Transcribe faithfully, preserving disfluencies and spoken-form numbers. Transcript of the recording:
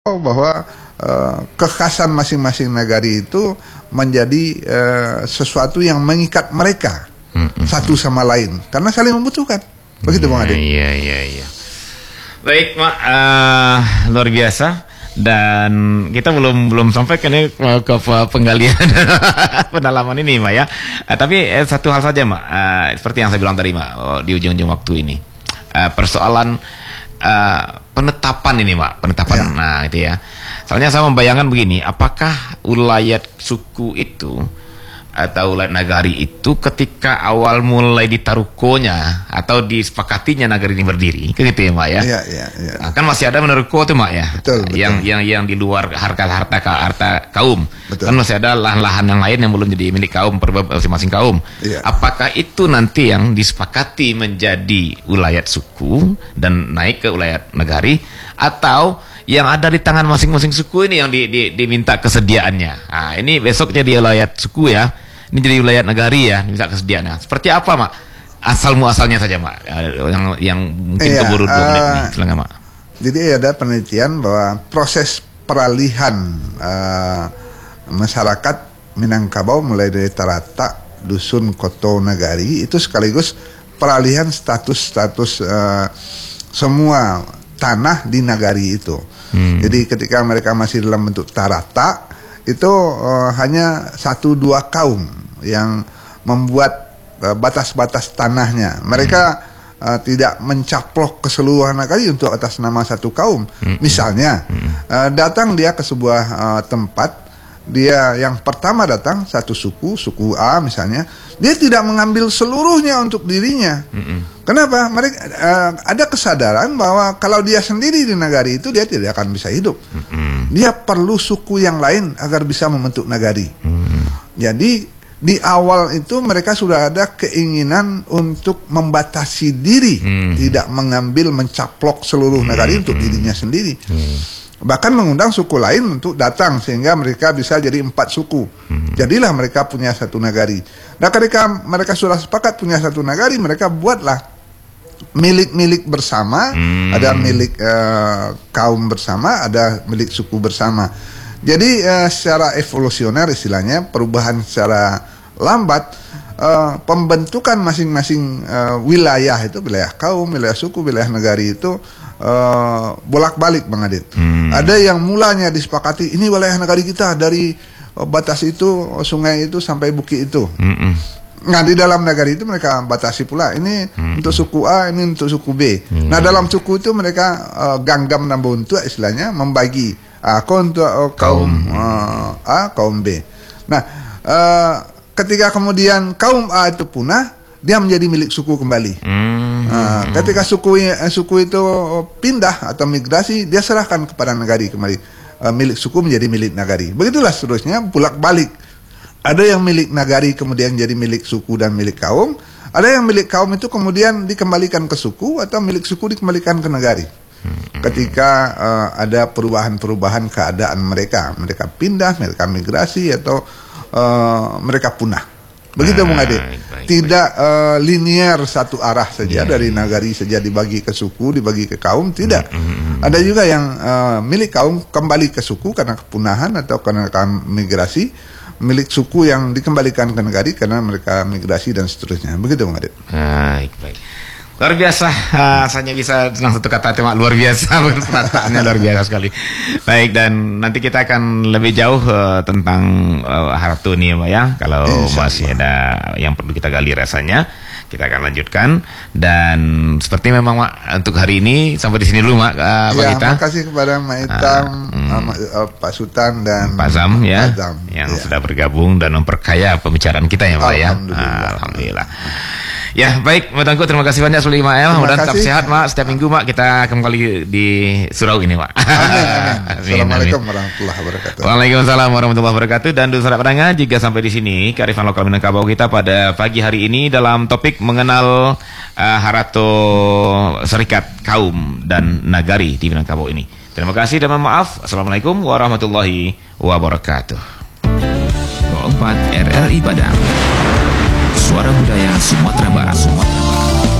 bahwa uh, kekhasan masing-masing nagari itu menjadi uh, sesuatu yang mengikat mereka mm-hmm. satu sama lain karena saling membutuhkan. Begitu Bang Ade. Iya iya iya. Baik Mak, uh, luar biasa. Dan kita belum belum sampai ke, ke penggalian pendalaman ini Mak ya. Uh, tapi eh, satu hal saja Mak, uh, seperti yang saya bilang tadi Mak, oh, di ujung-ujung waktu ini uh, persoalan uh, penetapan ini Mak, penetapan ya. Nah itu ya. Soalnya saya membayangkan begini, apakah ulayat suku itu atau ulayat nagari itu ketika awal mulai ditaruhkonya atau disepakatinya nagari ini berdiri, kan gitu ya Mak ya? Iya, iya, iya. Nah, kan masih ada menaruhko tuh Mak ya? Betul, betul. Yang yang yang di luar harta-harta harta kaum. Betul. Kan masih ada lahan-lahan yang lain yang belum jadi milik kaum, masing-masing kaum. Iya. Apakah itu nanti yang disepakati menjadi ulayat suku dan naik ke ulayat nagari, atau yang ada di tangan masing-masing suku ini yang di, di, diminta kesediaannya? Nah, ini besok jadi ulayat suku ya, ini jadi ulayat nagari ya, minta kesediaannya. Seperti apa Mak? Asal muasalnya saja Mak, yang yang mungkin iya, keburu dua menit uh, nih, silakan Mak. Jadi ada penelitian bahwa proses peralihan uh, masyarakat Minangkabau mulai dari Tarata, dusun, koto, nagari itu sekaligus peralihan status-status uh, semua tanah di nagari itu. Hmm. Jadi ketika mereka masih dalam bentuk tarata itu uh, hanya satu dua kaum yang membuat uh, batas-batas tanahnya. Mereka hmm. uh, tidak mencaplok keseluruhan nagari untuk atas nama satu kaum. Hmm. Misalnya hmm. Uh, datang dia ke sebuah uh, tempat, dia yang pertama datang satu suku, suku A misalnya, dia tidak mengambil seluruhnya untuk dirinya. Mm-mm. Kenapa? Mereka uh, ada kesadaran bahwa kalau dia sendiri di nagari itu dia tidak akan bisa hidup. Mm-mm. Dia perlu suku yang lain agar bisa membentuk nagari. Mm-mm. Jadi di awal itu mereka sudah ada keinginan untuk membatasi diri, mm. tidak mengambil mencaplok seluruh nagari mm-hmm. untuk dirinya sendiri. Mm. Bahkan mengundang suku lain untuk datang sehingga mereka bisa jadi empat suku. Hmm. Jadilah mereka punya satu nagari. Nah ketika mereka sudah sepakat punya satu nagari, mereka buatlah milik-milik bersama. Hmm. Ada milik uh, kaum bersama, ada milik suku bersama. Jadi uh, secara evolusioner istilahnya, perubahan secara lambat, uh, pembentukan masing-masing uh, wilayah itu, wilayah kaum, wilayah suku, wilayah nagari itu Uh, bolak-balik Bang Adit. Hmm. Ada yang mulanya disepakati ini wilayah nagari kita dari uh, batas itu, sungai itu sampai bukit itu. Hmm. Nah di dalam nagari itu mereka batasi pula ini hmm. untuk suku A, ini untuk suku B. Hmm. Nah dalam suku itu mereka uh, ganggam nambah untuk istilahnya membagi uh, kau untuk uh, kaum uh, A, kaum B. Nah uh, ketika kemudian kaum A itu punah, dia menjadi milik suku kembali. Hmm. Nah, ketika suku suku itu pindah atau migrasi, dia serahkan kepada nagari kembali. Uh, milik suku menjadi milik nagari. Begitulah seterusnya, bolak-balik. Ada yang milik nagari kemudian jadi milik suku dan milik kaum. Ada yang milik kaum itu kemudian dikembalikan ke suku atau milik suku dikembalikan ke nagari. Ketika uh, ada perubahan-perubahan keadaan mereka, mereka pindah, mereka migrasi atau uh, mereka punah. Begitu Bung Ade, tidak uh, linear satu arah saja, yeah, dari nagari saja dibagi ke suku, dibagi ke kaum, tidak. Mm-hmm. Ada juga yang uh, milik kaum kembali ke suku karena kepunahan atau karena migrasi, milik suku yang dikembalikan ke nagari karena mereka migrasi dan seterusnya. Begitu Bung Ade. Baik, baik. Luar biasa, uh, saya bisa senang satu kata tema luar biasa, penataannya luar biasa sekali. Baik, dan nanti kita akan lebih jauh uh, tentang uh, Haratu nih Pak ya. Kalau masih ada yang perlu kita gali rasanya, kita akan lanjutkan. Dan seperti memang Mak, untuk hari ini sampai di sini dulu Mak. Uh, Pak ya, Gita. Terima kasih kepada Mak Itam, uh, hmm. uh, Pak Sultan dan Pak Zam ya, Zam, yang ya. sudah bergabung dan memperkaya pembicaraan kita ya Pak ya. Alhamdulillah. Alhamdulillah. Ya baik, Mak Tengku, terima kasih banyak Suli Mael. Mudah-mudahan tetap sehat Mak. Setiap minggu Mak kita kembali di surau ini Mak. Amin, amin. Assalamualaikum warahmatullahi wabarakatuh. Waalaikumsalam warahmatullahi wabarakatuh. Dan saudara pendengar, jika sampai di sini kearifan lokal Minangkabau kita pada pagi hari ini dalam topik mengenal uh, Harato Serikat Kaum dan Nagari di Minangkabau ini. Terima kasih dan mohon maaf. Assalamualaikum warahmatullahi wabarakatuh. empat R R I Padang, Suara Budaya Sumatera Barat, Sumatera Barat.